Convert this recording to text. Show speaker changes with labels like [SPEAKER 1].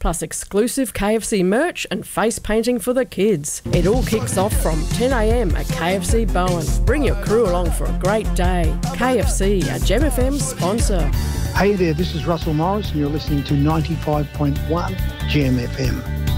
[SPEAKER 1] plus exclusive KFC merch and face painting for the kids. It all kicks off from 10am at KFC Bowen. Bring your crew along for a great day. KFC, a Gem FM sponsor.
[SPEAKER 2] Hey there, this is Russell Morris and you're listening to 95.1 Gem FM.